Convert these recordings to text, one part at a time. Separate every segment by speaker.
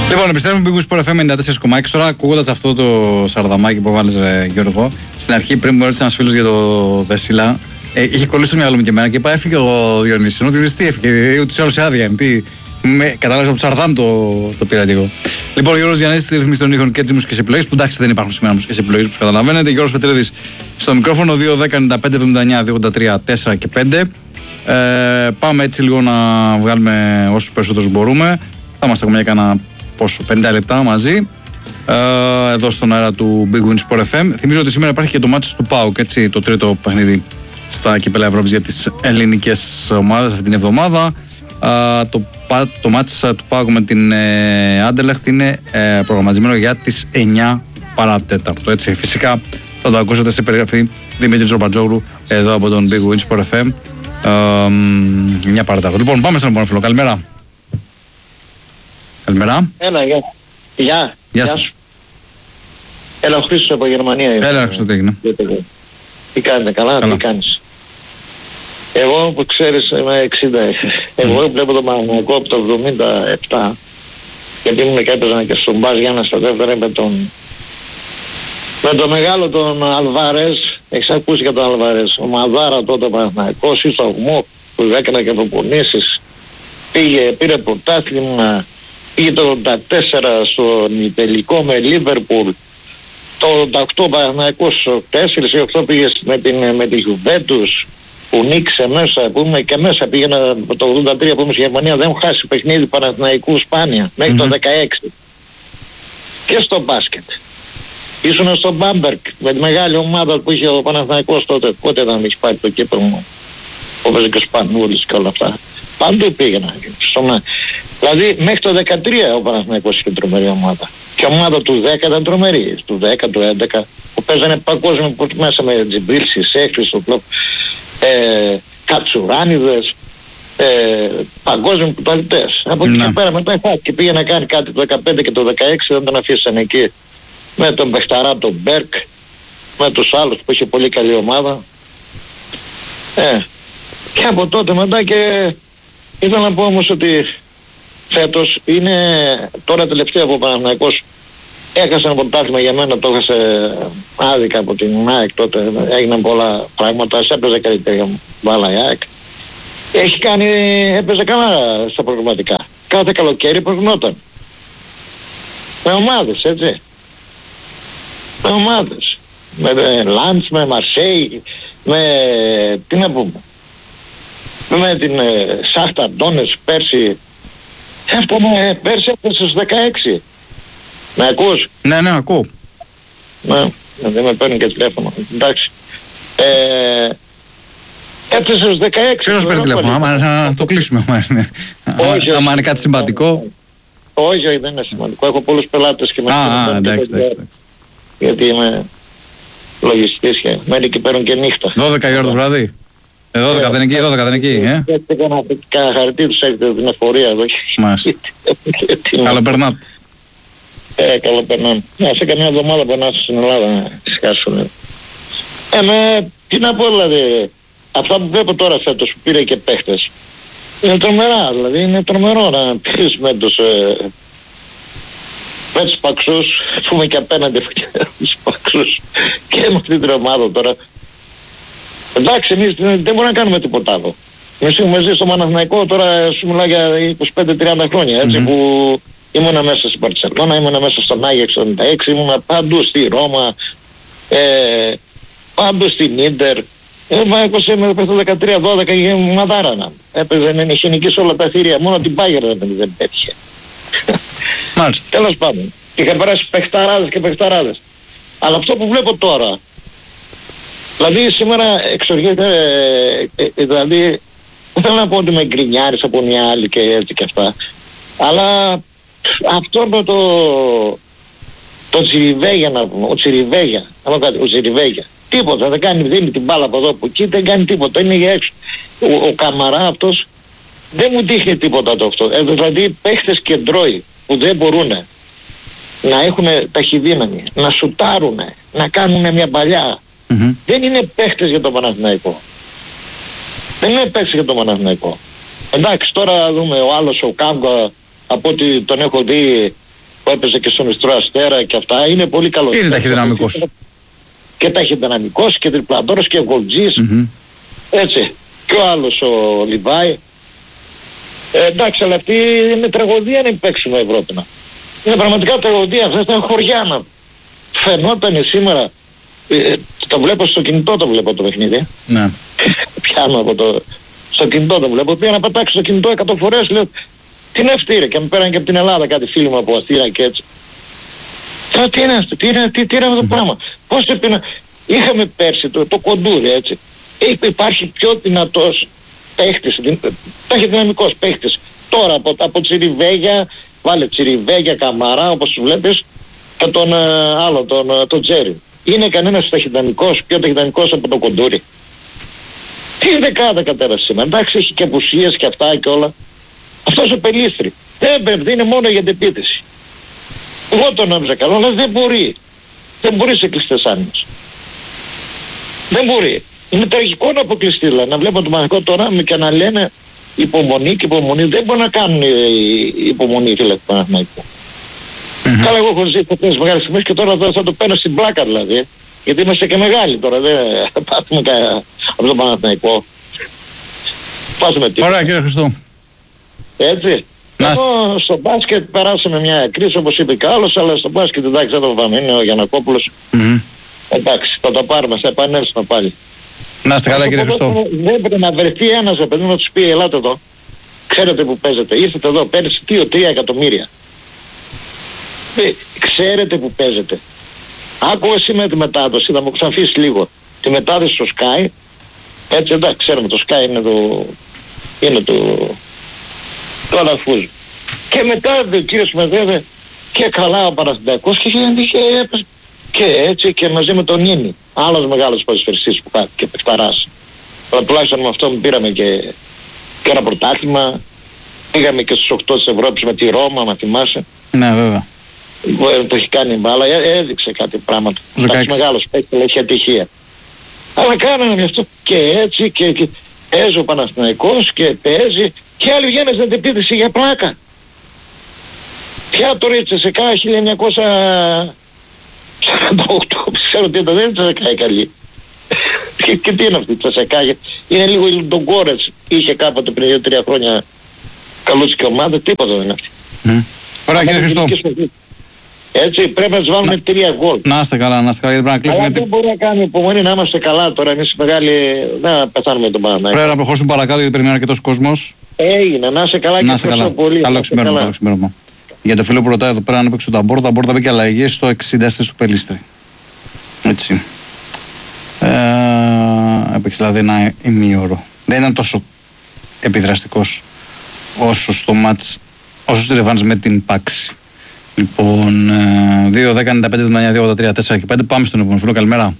Speaker 1: Λοιπόν, επιστρέφουμε Big Win Sport FM 94,6. Τώρα, ακούγοντας αυτό το σαρδαμάκι που βάλεις, Γιώργο, στην αρχή πριν μου έρωτησε ένας φίλος για το Δεσίλα, είχε κολλήσει στο μυαλό μου και εμένα και είπα: έφυγε ο Διονύσης. Ενώ ο Διονύσης τι έφυγε, ούτως ή άλλως άδεια είναι. Κατάλαβες από το Σαρδάμ το πήρα και εγώ. Λοιπόν, Γιώργος Γιαννίδης στη ρυθμίση των ήχων και τις μουσικές επιλογές, που εντάξει δεν υπάρχουν σήμερα μουσικές επιλογές όπως καταλαβαίνετε. Γιώργος Πετρίδης στο μικρόφωνο 2-10-95-79-283-4 και 5. Πάμε έτσι λίγο να βγάλουμε όσους περισσότερους μπορούμε. Θα είμαστε ακόμα για κάνα 50 λεπτά μαζί. Εδώ στον αέρα του Big Win Sport FM. Θυμίζω ότι σήμερα υπάρχει και το μάτς του ΠΑΟΚ, έτσι, το τρίτο παιχνίδι στα κύπελλα Ευρώπης για τις ελληνικές ομάδες αυτή την εβδομάδα. Το μάτς του ΠΑΟΚ με την Άντερλεχτ είναι προγραμματισμένο για τις 9 παρατέταρτο. Έτσι, φυσικά θα το ακούσετε σε περιγραφή Δημήτρη Τζορμπατζόγλου εδώ από τον Big Win Sport FM. 9 παρατέταρτο. Λοιπόν, πάμε στον επόμενο φίλο. Καλημέρα. Καλημέρα.
Speaker 2: Έλα, γεια.
Speaker 1: Γεια σας.
Speaker 2: Έλα, ο Χρήστος από Γερμανία.
Speaker 1: Έλα, Χρήστος, τι έγινε.
Speaker 2: Τι κάνετε, καλά, τι κάνεις. Εγώ που ξέρεις είμαι 60. Εγώ βλέπω τον Παναθηναϊκό από το 77. Γιατί ήμουν και έπαιζα και στον Μπάζ Γιάννα στα δεύτερα με τον μεγάλο τον Αλβάρες. Έχεις ακούσει για τον Αλβάρες. Ο Μαδάρα τότε ο Παναθηναϊκός ή στο Αγμό που έκανα και προπονήσεις. Πήρε πρωτάθλημα. Πήγε το 84 στον τελικό με Λίβερπουλ. Το 88 Παναθηναϊκός 4 ή 8 πήγε με τη Juventus που νίκησε μέσα, που είμαι και μέσα, πήγαινα το 83 που είμαι στη Γερμανία, δεν έχω χάσει παιχνίδι Παναθηναϊκού σπάνια μέχρι το 16. Και στο μπάσκετ. Ήσουν στο Μπάμπερκ με τη μεγάλη ομάδα που είχε ο Παναθηναϊκός τότε. Πότε δεν είχε πάρει το κύπελλο μου. Που έπαιζε και ο Σπανούλης και όλα αυτά. Παντού πήγαινα. Δηλαδή μέχρι το 13 ο Παναθηναϊκός είχε τρομερή ομάδα. Και η ομάδα του 10 ήταν τρομερή. Του 10, του 11 που παίζανε παγκόσμιο μέσα με Τζιμπρίλ, Σισέχ, στο κλόπ, Κατσουράνιδες, παγκόσμιοι κουταλιτές. Από εκεί και πέρα μετά και πήγε να κάνει κάτι το 15 και το 16, δεν τον αφήσαν εκεί. Με τον Μπεχταρά, τον Μπέρκ, με τους άλλους που είχε πολύ καλή ομάδα. Και από τότε μετά και ήθελα να πω όμως ότι φέτος είναι τώρα τελευταία από ο Παναθηναϊκός έχασε ένα πρωτάθλημα για μένα, το έχασε άδικα από την ΑΕΚ τότε, έγιναν πολλά πράγματα, έπαιζε καλύτερη μπάλα η ΑΕΚ. Έπαιζε καλά στα προγραμματικά. Κάθε καλοκαίρι προγνώταν. Με ομάδες, έτσι. Με ομάδες. Με Λάντς, με Μαρσέη, τι να πούμε. Με την Σάχτα Ντόνες πέρσι. Πέρσι έπαιζε στους 16. Με ακούς?
Speaker 1: Ναι, ακούω.
Speaker 2: Ναι, δεν με παίρνει και τηλέφωνο. Εντάξει. Έπαιζε στους 16.
Speaker 1: Ποιος παίρνει τηλέφωνο, άμα το κλείσουμε. Άμα είναι κάτι σημαντικό.
Speaker 2: Όχι, δεν είναι σημαντικό. Έχω πολλούς πελάτες και με
Speaker 1: εντάξει.
Speaker 2: Γιατί είμαι λογιστής και μερικοί παίρνουν και νύχτα.
Speaker 1: 12 η ώρα το βράδυ. 12 δεν είναι εκεί,
Speaker 2: Κάνα χαρτί τους έχετε την εφορία εδώ.
Speaker 1: Μάλιστα. Καλοπερνάτε.
Speaker 2: Καλοπερνάνε. Σε καμιά εβδομάδα που να έρθω στην Ελλάδα να σχάσουν. Τι να πω δηλαδή, αυτά που βλέπω τώρα φέτος που πήρε και παίχτες, είναι τρομερά, δηλαδή είναι τρομερό να πεις με τους παξούς, που είμαι και απέναντι τους παξούς και με αυτή την ομάδα τώρα. Εντάξει, εμείς δεν μπορούμε να κάνουμε τίποτα άλλο. Εμείς έχουμε ζήσει στο Παναθηναϊκό τώρα, σου μιλάω για 25-30 χρόνια, έτσι, που ήμουνα μέσα στην Μπαρτσελόνα, ήμουνα μέσα στον Άγιαξ 96, ήμουνα παντού στη Ρώμα, παντού στην Ίντερ. Εγώ το 13-12 και μαδάρανα. Έπαιζε νυχηνική σε όλα τα θηρία, μόνο την Bayern δεν πέτυχε.
Speaker 1: Μάλιστα.
Speaker 2: Τέλος πάντων. Είχα περάσει παιχταράδες και παιχταράδες. Αλλά αυτό που βλέπω τώρα, δηλαδή σήμερα εξοργείται, δηλαδή δεν θέλω να πω ότι με γκρινιάρεις από μια άλλη και έτσι και αυτά, αλλά αυτό με το Τσιριβέγια να πούμε, ο Τσιριβέγια, τίποτα, δεν κάνει, δίνει την μπάλα από εδώ από εκεί, δεν κάνει τίποτα, είναι για έξω. Ο Καμαρά αυτός δεν μου τύχει τίποτα το αυτό, δηλαδή παίχτες κεντρώοι που δεν μπορούν να έχουν ταχυδύναμη, να σουτάρουν, να κάνουν μια παλιά. Δεν είναι παίχτες για τον Παναθηναϊκό. Δεν είναι παίχτες για τον Παναθηναϊκό. Εντάξει, τώρα δούμε ο άλλος ο Κάμπα, από ό,τι τον έχω δει, που έπαιζε και στον Ιστρό Αστέρα και αυτά. Είναι πολύ καλός.
Speaker 1: Είναι ταχυδυναμικός.
Speaker 2: Και ταχυδυναμικός και τριπλαντόρος και γκολτζής. Έτσι. Και ο άλλος ο Λιβάη. Εντάξει, αλλά αυτή είναι τραγωδία να παίξουμε Ευρώπη. Είναι πραγματικά τραγωδία. Αυτά ήταν χωριά να φαινόταν σήμερα. Το βλέπω στο κινητό, το βλέπω το παιχνίδι.
Speaker 1: Ναι.
Speaker 2: Πιάνω από στο κινητό το βλέπω. Πήγα να πετάξω το κινητό 100 φορές. Λέω τι είναι αυτή ρε. Και με πέραν και από την Ελλάδα κάτι φίλοι μου από Αθήνα και έτσι. Τι είναι αυτό, τι είναι αυτό το πράγμα. Πώς πρέπει να... Είχαμε πέρσι το κοντούρι έτσι. Υπάρχει πιο δυνατός παίχτης, ταχυδυναμικός παίχτης. Τώρα από Τσιριβέγια, βάλε Τσιριβέγια, Καμαρά όπως τους βλέπεις και τον άλλο, τον Τζέρι. Είναι κανένας ταχυδυναμικός, πιο ταχυδυναμικός από το κοντούρι. Τι δεκάδα κατέρασε σήμερα. Εντάξει, έχει και απουσίες και αυτά και όλα. Αυτός ο Πελίστρη δεν είναι μόνο για την επίθεση. Εγώ τον νόμιζα καλό, αλλά δεν μπορεί. Δεν μπορεί σε κλειστές άμυνες. Δεν μπορεί. Είναι τραγικό να αποκλειστεί, δηλαδή. Να βλέπω τον Παναθηναϊκό τώρα και να λένε υπομονή και υπομονή. Δεν μπορεί να κάνουν υπομονή, φίλε του Παναθηναϊκού. Καλά, εγώ έχω ζήσει αυτές τις μεγάλες στιγμές και τώρα θα το παίρνω στην πλάκα, δηλαδή. Γιατί είμαστε και μεγάλοι τώρα, δεν πάθουμε από τον Παναθηναϊκό. Πάσουμε τίποτα.
Speaker 1: Ωραία, κύριε Χριστό.
Speaker 2: Έτσι. Εγώ στο μπάσκετ περάσαμε μια κρίση όπως είπε κι άλλος, αλλά στο μπάσκετ εντάξει δεν το πάμε, είναι ο Γιαννακόπουλος. Εντάξει, θα το πάρουμε, θα επανέλθουμε πάλι.
Speaker 1: Να είστε καλά κύριε Χριστό.
Speaker 2: Δεν πρέπει να βρεθεί ένας παιδί να τους πει ελάτε εδώ. Ξέρετε που παίζετε, ήρθατε εδώ πέρυσι 2-3 εκατομμύρια. Ξέρετε που παίζετε. Άκουγα σήμερα τη μετάδοση, θα μου ξαναφήσει λίγο. Τη μετάδοση στο Sky. Έτσι εντάξει, ξέρουμε το Sky είναι το Αλαφούζ. Και μετά ο κύριος Μεδέδε και καλά ο Παναθηναϊκός και έτσι και μαζί με τον Νίνη. Άλλος μεγάλος ποδοσφαιριστής που κάτι και παιχταράς. Αλλά τουλάχιστον με αυτό πήραμε και ένα πρωτάθλημα. Πήγαμε και στους 8 της Ευρώπης με τη Ρώμα, μα θυμάσαι.
Speaker 1: Ναι, βέβαια.
Speaker 2: Το έχει κάνει μπάλα, έδειξε κάτι πράγματα. Εντάξει, μεγάλος παίκτης, έχει ατυχία. Αλλά κάνανε αυτό και έτσι και παίζει ο Παναθηναϊκός και παίζει και άλλοι βγαίνουν στην αντεπίθεση για πλάκα. Πια το Τσεσεκά 1948, ξέρω τι ήταν, δεν είναι Τσεσεκά η καλή. Και τι είναι αυτή η Τσεσεκά, είναι λίγο η Λουντογκόρετς, είχε κάποτε πριν 2-3 χρόνια καλούς και ομάδα, τίποτα δεν είναι αυτή.
Speaker 1: Ωραία κύριε Χριστό.
Speaker 2: Έτσι πρέπει να τους βάλουμε 3 γκολ.
Speaker 1: Να είστε καλά, γιατί πρέπει να κλείσουμε.
Speaker 2: Αλλά δεν μπορεί να κάνουμε υπομονή, να είμαστε καλά τώρα, εμείς μεγάλοι να πεθάνουμε τον Παναθηναϊκό.
Speaker 1: Πρέπει να προχωρήσουμε παρακάτω γιατί περιμένει αρκετός κόσμος.
Speaker 2: Έγινε, να είστε καλά και ευχαριστώ πολύ.
Speaker 1: Καλό ξημέρωμα. Για το φίλο που ρωτάει εδώ πέρα αν έπαιξε τον Ταμπόρ, θα μπήκε αλλαγή στο 64 του Πελίστρη. Έτσι. Έπαιξε δηλαδή ένα ημίωρο. Δεν ήταν τόσο επιδραστικός όσο στο μάτς, όσο στη ρεβάνς με την Πάξη. Λοιπόν, 2, 10, 95, 79, 2, 83, 4 και 5. Πάμε στον επόμενο φίλο. Καλημέρα.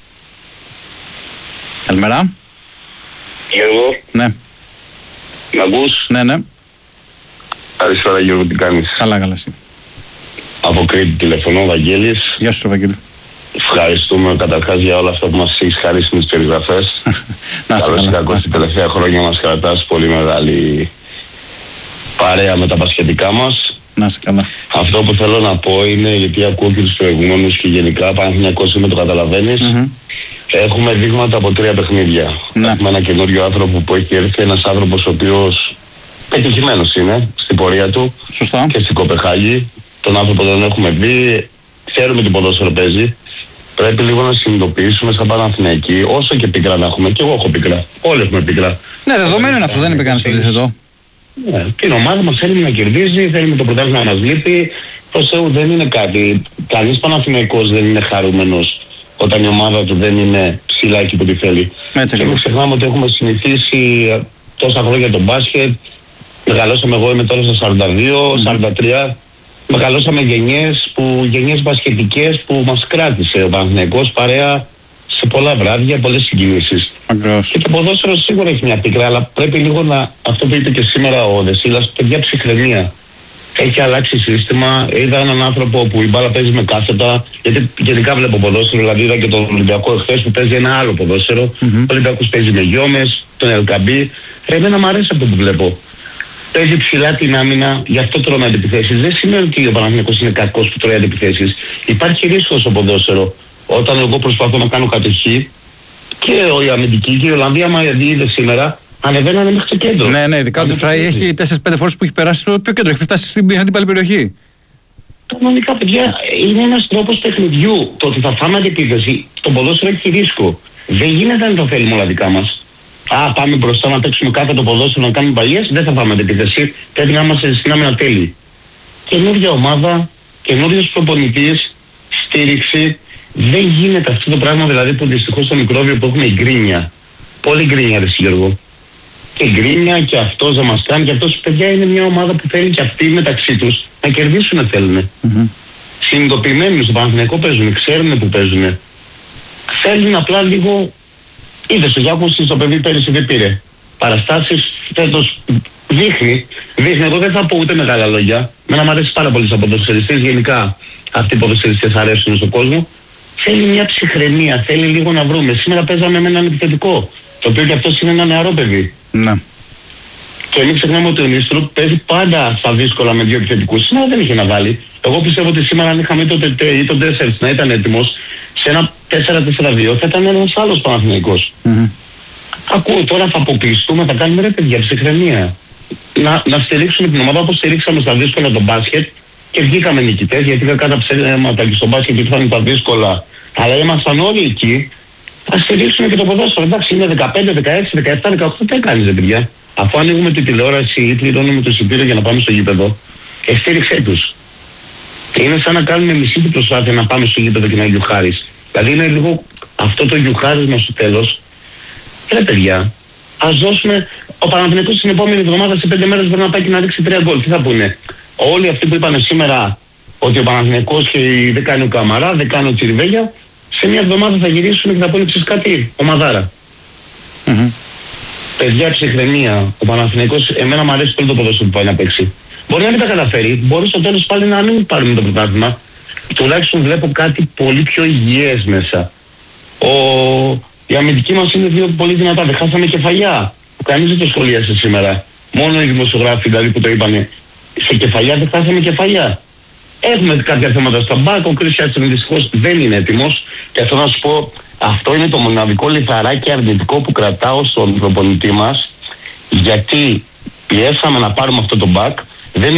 Speaker 1: Καλημέρα.
Speaker 3: Γιώργο.
Speaker 1: Ναι.
Speaker 3: Μ' ακούς?
Speaker 1: Ναι.
Speaker 3: Καλησπέρα Γιώργο, τι κάνεις?
Speaker 1: Καλά, εσύ.
Speaker 3: Από Κρήτη τηλεφωνώ, Βαγγέλης.
Speaker 1: Γεια σου, Βαγγέλη.
Speaker 3: Ευχαριστούμε καταρχάς για όλα αυτά που μας έχεις χαρίσει με τις περιγραφές.
Speaker 1: Να είσαι καλά.
Speaker 3: Καλώς τα τελευταία χρόνια μας κρατάς πολύ μεγάλη παρέα με τα πασχετικά μας.
Speaker 1: Να είσαι καλά.
Speaker 3: Αυτό που θέλω να πω είναι, γιατί ακούω και τους προηγούμενους και γενικά Παναθηναϊκός με το καταλαβαίνεις, έχουμε δείγματα από 3 παιχνίδια. Έχουμε ένα καινούριο άνθρωπο που έχει έρθει, ένας άνθρωπος ο οποίος πετυχημένος είναι στην πορεία του.
Speaker 1: Σωστά.
Speaker 3: Και στην Κοπεχάγη. Τον άνθρωπο δεν έχουμε δει, ξέρουμε τι ποδόσφαιρο παίζει. Πρέπει λίγο να συνειδητοποιήσουμε σαν Παναθηναϊκοί, όσο και πικρά να έχουμε, και εγώ έχω πικρά. Όλοι έχουμε πικρά.
Speaker 1: Ναι, δεδομένο είναι αυτό, δεν είπε κανείς αντίθετο.
Speaker 3: Ναι, την ομάδα μας θέλουμε να κερδίζει, θέλουμε το πρωτάθλημα να μας λείπει. Προς Θεού δεν είναι κάτι. Κανείς Παναθηναϊκός δεν είναι χαρούμενος όταν η ομάδα του δεν είναι ψηλά εκεί που τη θέλει. Και μην ξεχνάμε ότι έχουμε συνηθίσει τόσα χρόνια το μπάσκετ. Μεγαλώσαμε, εγώ είμαι τώρα στα 42, 43. Μεγαλώσαμε γενιές μπασκετικές που μας κράτησε ο Παναθηναϊκός παρέα σε πολλά βράδια, πολλές συγκινήσεις. Και το ποδόσφαιρο σίγουρα έχει μια πίκρα, αλλά πρέπει λίγο να, αυτό που είπε και σήμερα ο Δεσίλας, παιδιά, ψυχραιμία. Έχει αλλάξει σύστημα. Είδα έναν άνθρωπο που η μπάλα παίζει με κάθετα, γιατί γενικά βλέπω ποδόσφαιρο, δηλαδή είδα και τον Ολυμπιακό εχθές που παίζει ένα άλλο ποδόσφαιρο. Ο Ολυμπιακός παίζει με γιόμες, τον Ελκαμπή. Εμένα μου αρέσει αυτό που βλέπω. παίζει ψηλά την άμυνα, γι' αυτό τρώμε αντιπιθέσεις. Δεν σημαίνει ότι ο Παναθηναϊκός είναι κακός που τρώει αντιπιθέσεις. Υπάρχει ρίσκος στο ποδόσφαιρο. Όταν εγώ προσπαθώ να κάνω κατοχή, και η αμυντική και η Ολλανδία, άμα είδε σήμερα, ανεβαίνανε μέχρι το κέντρο.
Speaker 1: Ναι, ειδικά ο Ντεφράι έχει 4-5 φορές που έχει περάσει στο πιο κέντρο, έχει φτάσει στην αντίπαλη περιοχή.
Speaker 3: Κανονικά, παιδιά, είναι ένας τρόπος παιχνιδιού. Το ότι θα φάμε αντιπίθεση, το ποδόσφαιρο έχει ρίσκο. Δεν γίνεται να το θέλουμε όλα δικά μας. Πάμε μπροστά να παίξουμε κάθε το ποδόσφαιρο, να κάνουμε παλιές, δεν θα φάμε αντιπίθεση. Πρέπει να είμαστε στην άμυνα τέλειοι. Καινούργια ομάδα, καινούριος προπονητής, στήριξη. Δεν γίνεται αυτό το πράγμα, δηλαδή που δυστυχώς στο μικρόβιο που έχουμε γκρίνια. Πολύ γκρίνια, ρε Γιώργο. Και γκρίνια και αυτός να μας κάνει και αυτός, παιδιά, είναι μια ομάδα που θέλει και αυτοί μεταξύ τους να κερδίσουν, θέλουν. Συνειδητοποιημένοι στο Παναθηναϊκό παίζουν, ξέρουν που παίζουν. Θέλουν απλά λίγο. Είδες ο Γιάκος στο παιδί πέρυσι δεν πήρε. Παραστάσεις φέτος δείχνει. Εγώ δεν θα πω ούτε μεγάλα λόγια. Μένα μου αρέσει πάρα πολύ σαν ποδοσφαιριστής. Γενικά αυτοί οι ποδοσφαιριστές αρέσουν στον κόσμο. Θέλει μια ψυχραιμία, θέλει λίγο να βρούμε. Σήμερα παίζαμε με έναν επιθετικό, το οποίο και αυτός είναι ένα νεαρό παιδί.
Speaker 1: Ναι.
Speaker 3: Και μην ξεχνάμε ότι ο Νίστρου παίζει πάντα στα δύσκολα με δύο επιθετικούς. Σήμερα δεν είχε να βάλει. Εγώ πιστεύω ότι σήμερα, αν είχαμε το ΤΕΤΕ ή τον Τέσσερις να ήταν έτοιμος σε ένα 4-4-2, θα ήταν ένας άλλος Παναθηναϊκός. Ακούω τώρα, θα αποκλειστούμε, θα κάνουμε ρε παιδιά ψυχραιμία. Να στηρίξουμε την ομάδα όπως στηρίξαμε στα δύσκολα τον μπάσκετ και βγήκαμε νικητές, γιατί δεν κάτα ψέματα και στο μπάσκετ ήρθαν τα δύσκολα. Αλλά ήμασταν όλοι εκεί. Θα στηρίξουμε και το ποδόσφαιρο. Εντάξει, είναι 15, 16, 17, 18, τι κάνεις ρε παιδιά. Αφού ανοίγουμε την τηλεόραση ή πληρώνουμε το εισιτήριο για να πάμε στο γήπεδο, στήριξέ τους. Είναι σαν να κάνουμε μισή την προσπάθεια να πάμε στο γήπεδο και να γιουχάρεις. Δηλαδή είναι λίγο αυτό το γιουχάρισμα στο τέλος. Ρε παιδιά, ας δώσουμε. Ο Παναθηναϊκός την επόμενη εβδομάδα σε 5 μέρες μπορεί να πάει και να ρίξει 3 γκολ. Τι θα πούνε? Όλοι αυτοί που είπαν σήμερα ότι ο Παναθηναϊκός δεν κάνει ο Καμαρά, δεν κάνει ο Τσιριβέλια, σε μια εβδομάδα θα γυρίσουν και θα πούνε ξέρεις κάτι, ομαδάρα. Παιδιά, ψυχραιμία. Ο Παναθηναϊκός, εμένα μου αρέσει πολύ το ποδόσφαιρο που πάει να παίξει. Μπορεί να μην τα καταφέρει, μπορεί στο τέλος πάλι να μην πάρουμε το πρωτάθλημα. Τουλάχιστον βλέπω κάτι πολύ πιο υγιές μέσα. Η αμυντική μας είναι δύο πολύ δυνατά. Δεν χάσαμε κεφαλιά. Κανείς δεν το σχολίασε σήμερα. Μόνο οι δημοσιογράφοι δηλαδή που το είπανε. Σε κεφαλιά δεν χάσαμε κεφαλιά. Έχουμε κάποια θέματα στα μπακ. Ο Κρίστιανσεν δυστυχώς δεν είναι έτοιμος. Και θέλω να σου πω, αυτό είναι το μοναδικό λιθαράκι αρνητικό που κρατάω στον προπονητή μας. Γιατί πιέσαμε να πάρουμε αυτό το μπακ.